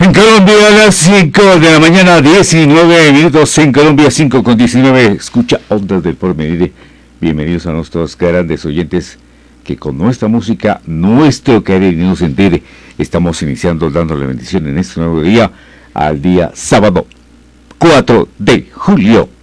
En Colombia a las 5 de la mañana, 19 minutos. En Colombia, 5:19. Escucha Ondas del Porvenir. Bienvenidos a nuestros grandes oyentes que con nuestra música, nuestro querer y no sentir, estamos iniciando dándole bendición en este nuevo día, al día sábado 4 de julio.